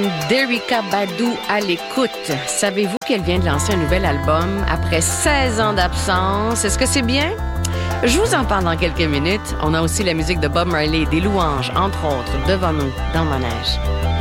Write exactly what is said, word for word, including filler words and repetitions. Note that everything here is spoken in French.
d'Erykah Badu à l'écoute. Savez-vous qu'elle vient de lancer un nouvel album après seize ans d'absence? Est-ce que c'est bien? Je vous en parle dans quelques minutes. On a aussi la musique de Bob Marley, des louanges, entre autres, devant nous, dans le manège.